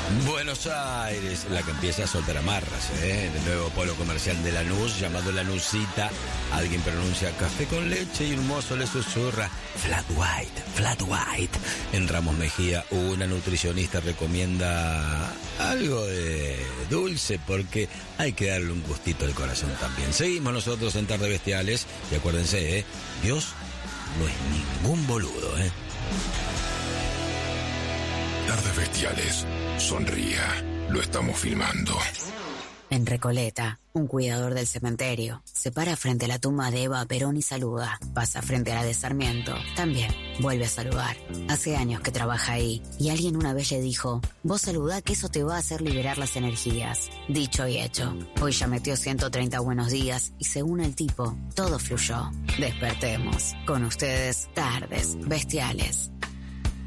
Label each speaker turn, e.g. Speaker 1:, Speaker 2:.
Speaker 1: Buenos Aires, la que empieza a soltar amarras, ¿eh? El nuevo polo comercial de Lanús, llamado Lanusita. Alguien pronuncia café con leche y un mozo le susurra flat white. En Ramos Mejía, una nutricionista recomienda algo de dulce porque hay que darle un gustito al corazón también. Seguimos nosotros en Tarde Bestiales y acuérdense, Dios no es ningún boludo,
Speaker 2: Tardes Bestiales. Sonría. Lo estamos filmando.
Speaker 3: En Recoleta, un cuidador del cementerio se para frente a la tumba de Eva Perón y saluda. Pasa frente a la de Sarmiento. También vuelve a saludar. Hace años que trabaja ahí y alguien una vez le dijo: vos saludá que eso te va a hacer liberar las energías. Dicho y hecho. Hoy ya metió 130 buenos días y según el tipo, todo fluyó. Despertemos. Con ustedes, Tardes Bestiales.